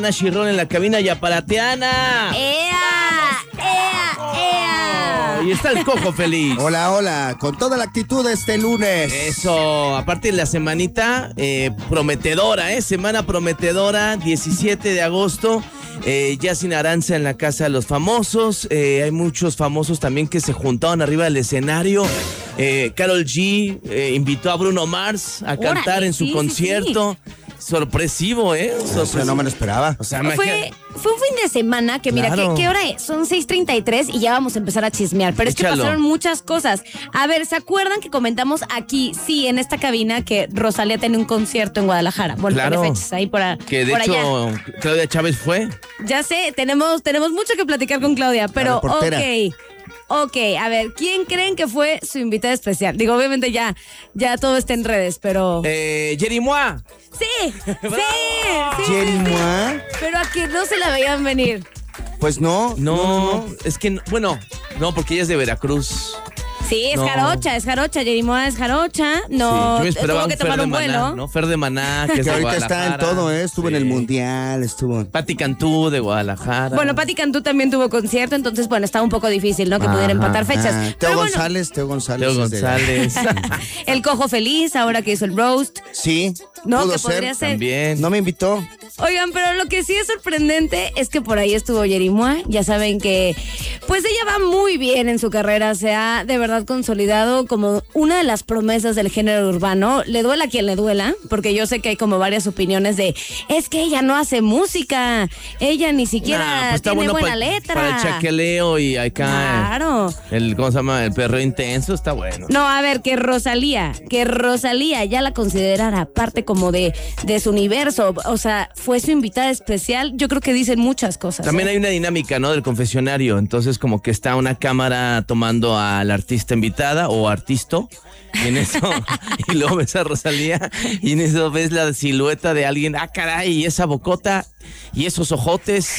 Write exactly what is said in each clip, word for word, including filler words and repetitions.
Chirrón en la cabina yaparateana. ¡Ea! ¡Ea! ¡Ea! Y está el Cojo feliz. Hola, hola, con toda la actitud este lunes. Eso, aparte de la semanita eh, prometedora, ¿eh? Semana prometedora, diecisiete de agosto. Eh, ya sin Aranza en la casa de los famosos. Eh, hay muchos famosos también que se juntaron arriba del escenario. Eh, Karol G eh, invitó a Bruno Mars a Órale, cantar en su sí, concierto. Sí, sí. Sorpresivo, ¿eh? Sorpresivo. Eso no me lo esperaba. O sea, Fue, fue un fin de semana que, mira, claro. ¿qué, ¿qué hora es? Son seis treinta y tres y ya vamos a empezar a chismear. Pero Échalo. es que pasaron muchas cosas. A ver, ¿se acuerdan que comentamos aquí, sí, en esta cabina, que Rosalía tiene un concierto en Guadalajara? Bueno, Claro. tiene fechas ahí por, a, Que de por hecho, allá. Claudia Chávez fue. Ya sé, tenemos, tenemos mucho que platicar con Claudia, pero reportera. ok. Ok, a ver, ¿quién creen que fue su invitada especial? Digo, obviamente ya, ya todo está en redes, pero... Eh, Yeri Mua. Sí, sí, sí, sí, Yeri sí. Mua. Pero a que no se la veían venir. Pues no. No, no, no. es que, no- bueno, no, porque ella es de Veracruz. Sí, es No. jarocha, es jarocha, Yerimoa es jarocha. No, Sí, yo me esperaba tuvo un que Fer tomar de un Maná, vuelo. ¿no? Fer de Maná, que es Que de ahorita está en Guadalajara. todo, ¿eh? Estuvo en el Sí. Mundial, estuvo... Pati Cantú de Guadalajara. Bueno, Pati Cantú también tuvo concierto, entonces, bueno, estaba un poco difícil, ¿no? Que Ajá. pudiera empatar fechas. Ah, Teo Pero bueno, González, Teo González. Teo es de- González. el Cojo feliz, ahora que hizo el roast. Sí, No, pudo que ser. podría ser. También. No me invitó. Oigan, pero lo que sí es sorprendente es que por ahí estuvo Yerimoa. Ya saben que, pues ella va muy bien en su carrera. Se ha de verdad consolidado como una de las promesas del género urbano. Le duela a quien le duela, porque yo sé que hay como varias opiniones de, es que ella no hace música. Ella ni siquiera Nah, pues está tiene bueno buena pa- letra. Para el chaqueleo y acá. Claro. El, ¿cómo se llama? El perro intenso está bueno. No, a ver, que Rosalía, que Rosalía ya la considerara parte como de, de su universo, o sea, fue su invitada especial, yo creo que dicen muchas cosas. También ¿eh? hay una dinámica, ¿no? Del confesionario. Entonces, como que está una cámara tomando al artista invitada o artisto. Y en eso, y luego ves a Rosalía, y en eso ves la silueta de alguien. Ah, caray, y esa bocota, y esos ojotes.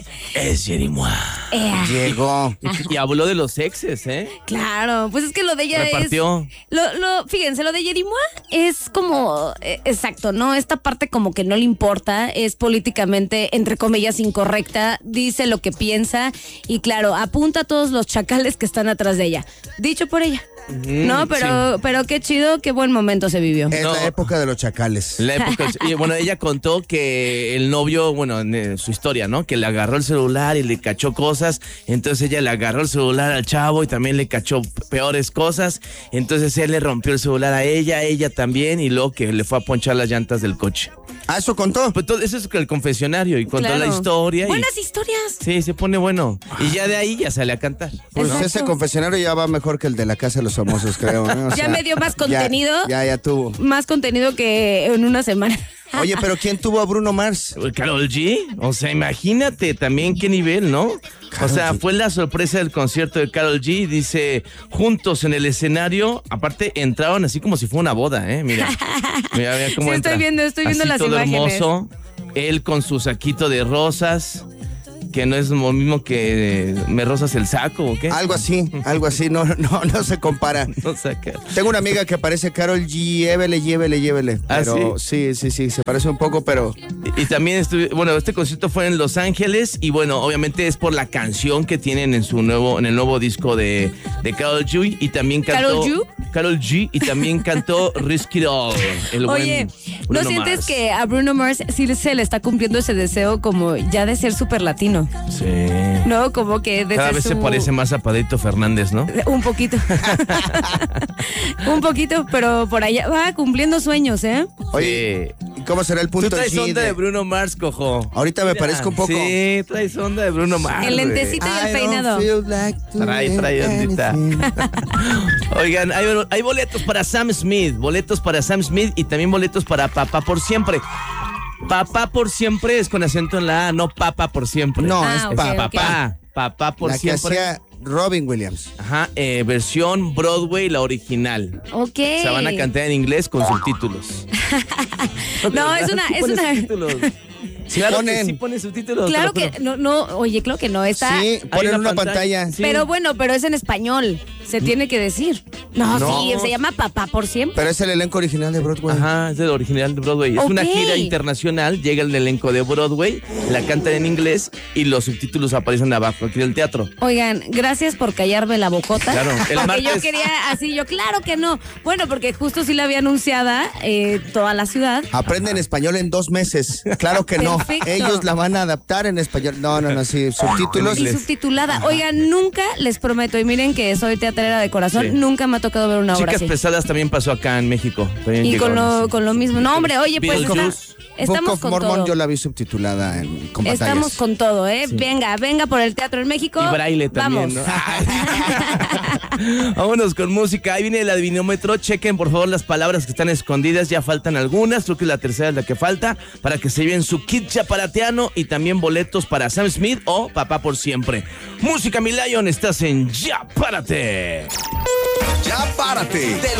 Es Yeri Mua. Ea. Llegó. Y habló de los exes, ¿eh? Claro, pues es que lo de ella Repartió. es... Lo, lo, fíjense, lo de Yerimoa es como... eh, exacto, ¿no? Esta parte como que no le importa, es políticamente, entre comillas, incorrecta, dice lo que piensa y claro, apunta a todos los chacales que están atrás de ella. Dicho por ella. No, pero, pero qué chido, qué buen momento se vivió. Es No. la época de los chacales. La época, y bueno, ella contó que el novio, bueno, en eh, su historia, ¿no? Que le agarró el celular y le cachó cosas. Entonces ella le agarró el celular al chavo y también le cachó peores cosas. Entonces él le rompió el celular a ella, ella también, y luego que le fue a ponchar las llantas del coche. Ah, eso contó. Pues todo eso es el confesionario y contó Claro. la historia. Y, Buenas historias. sí, se pone bueno. Y ya de ahí ya sale a cantar. Pues Exacto. ese confesionario ya va mejor que el de la Casa de los Famosos, creo. ¿eh? O Ya sea, me dio más contenido. Ya, ya, ya tuvo. Más contenido que en una semana. Oye, pero ¿quién tuvo a Bruno Mars? Karol G, o sea, imagínate también qué nivel, ¿no? O Karol sea, G. fue la sorpresa del concierto de Karol G, dice, juntos en el escenario, aparte entraron así como si fuera una boda, ¿eh? Mira, mira, mira cómo Sí, entra. estoy viendo, estoy viendo Así las todo imágenes. hermoso, él con su saquito de rosas, que no es lo mismo que eh, me rosas el saco, ¿o qué? Algo así, algo así, no, no, no se compara. No saca. Tengo una amiga que parece Karol G, llévele, llévele, llévele. ¿Ah, Pero sí, sí, sí, se parece un poco, pero Y, y también estuve, bueno, este concierto fue en Los Ángeles y bueno, obviamente es por la canción que tienen en su nuevo, en el nuevo disco de, de Karol G y también cantó ¿Karol G? Karol G y también cantó Risk It All. El Oye, buen ¿no Bruno sientes Mars. que a Bruno Mars sí se le está cumpliendo ese deseo como ya de ser súper latino? Sí. ¿No? Como que de Cada ser vez se su- parece más a Padrito Fernández, ¿no? Un poquito. Un poquito, pero por allá va cumpliendo sueños, ¿eh? oye, Sí. ¿y cómo será el Tú punto traes G onda de de- Bruno Mars, cojo. Ahorita me Mira, parezco un poco. Sí, traes onda de Bruno Mars. El güey. lentecito y el I peinado. don't feel like doing Trae, trae ondita. anything. Oigan, hay, hay boletos para Sam Smith, boletos para Sam Smith y también boletos para Papá por Siempre. Papá por Siempre es con acento en la A, no Papa por Siempre. No, Ah, es ok, pa- ok. Papá, Papá por La que Siempre. hacía Robin Williams. Ajá, eh, versión Broadway, la original. Ok. Se van a cantar en inglés con subtítulos. No, es una, Sí es pone una. subtítulos. Sí Claro ponen. que sí pone subtítulos. Claro te lo que juro. no, no, oye, claro que no está. Sí, ponen una una pantalla. pantalla. Sí. Pero bueno, pero es en español. Se tiene que decir. No, No. sí, se llama Papá por Siempre. Pero es el elenco original de Broadway. Ajá, es el original de Broadway. Es una Ok. gira internacional, llega el elenco de Broadway, la cantan en inglés y los subtítulos aparecen abajo aquí del teatro. Oigan, gracias por callarme la bocota. Claro, el porque yo martes- quería así, yo claro que no. Bueno, porque justo sí la había anunciada eh, toda la ciudad. Aprenden español en dos meses. Claro que no. Perfecto. Ellos la van a adaptar en español. No, no, no, sí. Subtítulos. Y subtitulada. Oigan, nunca les prometo, y miren que soy teatrera de corazón, Sí. nunca me ha tocado ver una obra Chicas así. Pesadas también pasó acá en México. También Y con llegaron lo, así. con lo mismo. No, hombre, oye, pues está- Beetlejuice. Book estamos of con Mormon todo. yo la vi subtitulada en, con batallas. Estamos con todo, ¿eh? Venga, venga por el teatro en México. Y braille también, Vamos. ¿no? Vámonos con música. Ahí viene el adivinómetro. Chequen, por favor, las palabras que están escondidas. Ya faltan algunas. Creo que la tercera es la que falta. Para que se lleven su kit chaparatiano y también boletos para Sam Smith o Papá por Siempre. Música, mi Lion. Estás en Ya Párate. Ya párate. Te